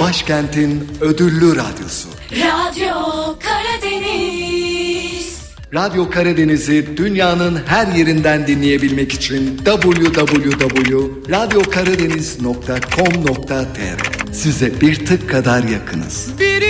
başkentin ödüllü radyosu. Radyo Karadeniz. Radyo Karadeniz'i dünyanın her yerinden dinleyebilmek için www.radyokaradeniz.com.tr. Size bir tık kadar yakınız.